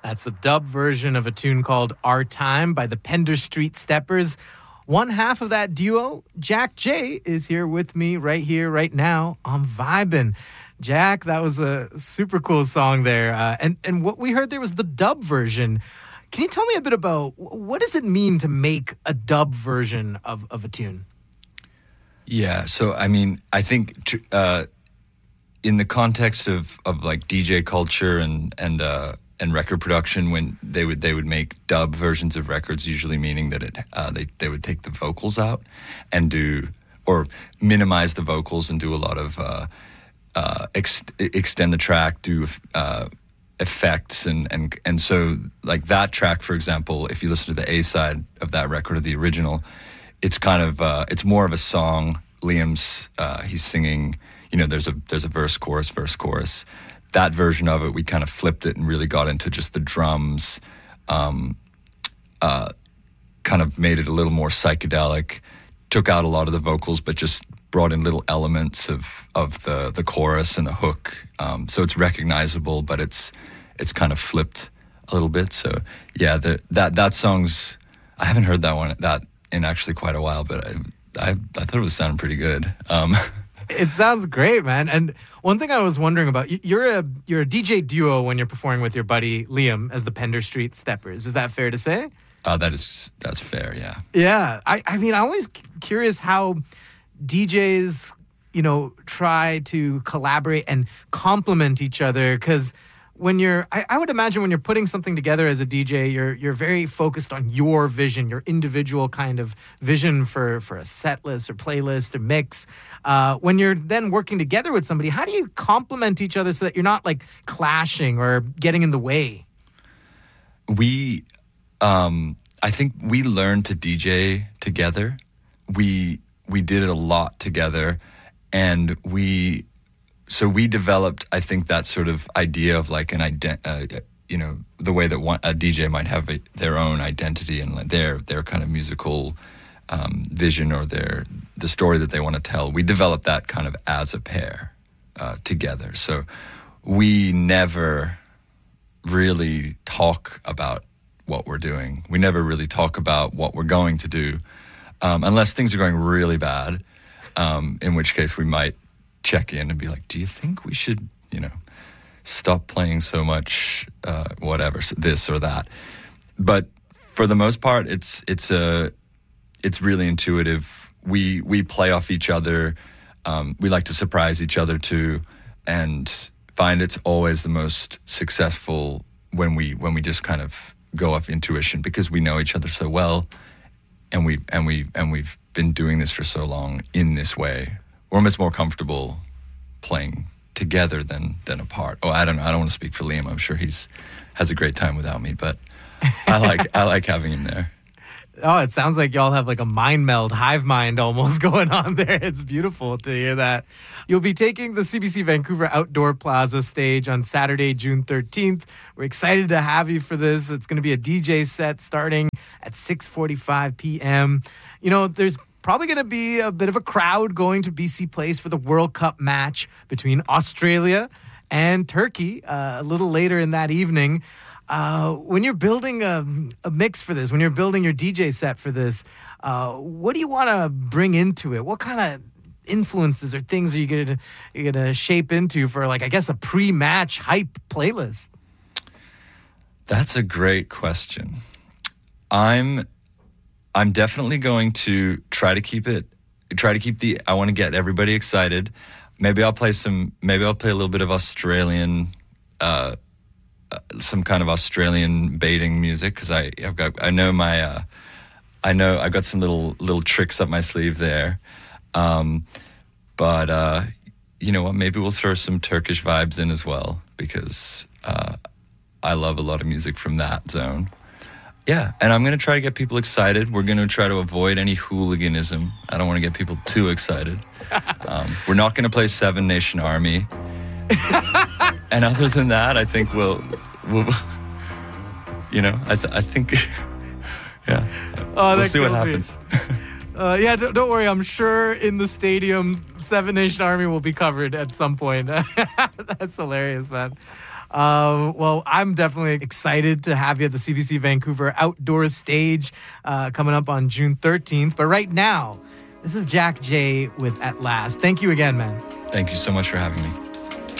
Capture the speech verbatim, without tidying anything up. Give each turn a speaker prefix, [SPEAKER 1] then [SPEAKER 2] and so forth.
[SPEAKER 1] That's a dub version of a tune called Our Time by the Pender Street Steppers. One half of that duo, Jack J, is here with me right here, right now on Vibin'. Jack, that was a super cool song there. Uh, and, and what we heard there was the dub version. Can you tell me a bit about what does it mean to make a dub version of, of a tune?
[SPEAKER 2] Yeah, so I mean, I think uh, in the context of, of like D J culture and and uh, and record production, when they would they would make dub versions of records, usually meaning that it uh, they they would take the vocals out and do or minimize the vocals and do a lot of uh, uh, ex- extend the track, do uh, effects and and and so like that track, for example, if you listen to the A side of that record or the original, it's kind of uh, it's more of a song. Liam's uh, he's singing. You know, there's a there's a verse, chorus, verse, chorus. That version of it, we kind of flipped it and really got into just the drums, um, uh, kind of made it a little more psychedelic, took out a lot of the vocals, but just brought in little elements of, of the, the chorus and the hook. Um, so it's recognizable, but it's it's kind of flipped a little bit. So yeah, the, that that song's, I haven't heard that one that in actually quite a while, but I I, I thought it was sounding pretty good. Um
[SPEAKER 1] It sounds great, man. And one thing I was wondering about, you're a you're a D J duo when you're performing with your buddy Liam as the Pender Street Steppers. Is that fair to say?
[SPEAKER 2] Uh, that is that's fair, yeah.
[SPEAKER 1] Yeah. I, I mean, I'm always curious how D Js, you know, try to collaborate and complement each other, because when you're, I, I would imagine when you're putting something together as a D J, you're you're very focused on your vision, your individual kind of vision for, for a set list or playlist or mix. Uh, when you're then working together with somebody, how do you complement each other so that you're not like clashing or getting in the way?
[SPEAKER 2] We, um, I think we learned to D J together. We we did it a lot together, and we. So we developed, I think, that sort of idea of like an ident, uh, you know, the way that one, a D J might have a, their own identity and like their their kind of musical um, vision or their the story that they want to tell. We developed that kind of as a pair uh, together. So we never really talk about what we're doing. We never really talk about what we're going to do, um, unless things are going really bad, um, in which case we might check in and be like, do you think we should, you know, stop playing so much, uh, whatever, this or that. But for the most part, it's it's a it's really intuitive. We we play off each other. Um, we like to surprise each other too, and find it's always the most successful when we when we just kind of go off intuition, because we know each other so well, and we and we and we've been doing this for so long in this way. We're almost more comfortable playing together than than apart. Oh, I don't know. I don't want to speak for Liam. I'm sure he's has a great time without me, but I like I like having him there.
[SPEAKER 1] Oh, it sounds like y'all have like a mind meld, hive mind almost going on there. It's beautiful to hear that. You'll be taking the C B C Vancouver Outdoor Plaza stage on Saturday, June thirteenth. We're excited to have you for this. It's going to be a D J set starting at six forty-five p.m. You know, there's probably going to be a bit of a crowd going to B C Place for the World Cup match between Australia and Turkey uh, a little later in that evening. Uh, when you're building a, a mix for this, when you're building your D J set for this, uh, what do you want to bring into it? What kind of influences or things are you going to you're going to shape into for, like, I guess, a pre-match hype playlist?
[SPEAKER 2] That's a great question. I'm I'm definitely going to try to keep it, try to keep the, I want to get everybody excited. Maybe I'll play some, maybe I'll play a little bit of Australian, uh, uh, some kind of Australian baiting music, because I, I've got, I know my, uh, I know I've got some little, little tricks up my sleeve there. Um, but, uh, you know what, maybe we'll throw some Turkish vibes in as well, because, uh, I love a lot of music from that zone. Yeah, and I'm going to try to get people excited. We're going to try to avoid any hooliganism. I don't want to get people too excited. Um, we're not going to play Seven Nation Army. And other than that, I think we'll, we'll you know, I, th- I think, yeah,
[SPEAKER 1] oh,
[SPEAKER 2] we'll see what happens.
[SPEAKER 1] Uh, yeah, don't, don't worry. I'm sure in the stadium, Seven Nation Army will be covered at some point. That's hilarious, man. Uh, well, I'm definitely excited to have you at the C B C Vancouver Outdoor Stage uh, coming up on June thirteenth. But right now, this is Jack J with At Last. Thank you again, man.
[SPEAKER 2] Thank you so much for having me.